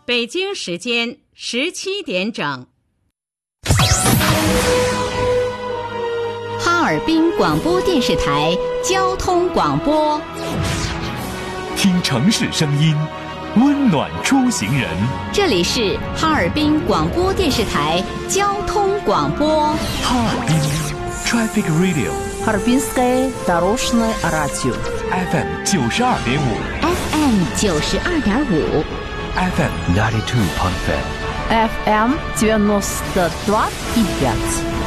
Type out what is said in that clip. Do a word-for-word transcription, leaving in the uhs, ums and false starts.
北京时间十七点整。 哈尔滨广播电视台交通广播， 听城市声音，温暖出行人。 这里是哈尔滨广播电视台交通广播。 哈尔滨 Traffic Radio， Харбинское дорожное радио F M 九十二点五 F M 九十二点五 F M 九十二点五 F M девяносто два и пять